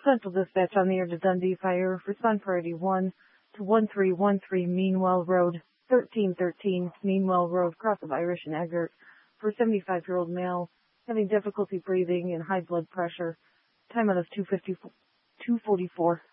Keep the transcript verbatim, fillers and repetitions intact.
Central Dispatch on the air to Dundee Fire. Respond priority one to one three one three Meanwell Road, thirteen thirteen Meanwell Road, cross of Irish and Eggert, for a seventy-five-year-old male having difficulty breathing and high blood pressure. Time out of two forty-four.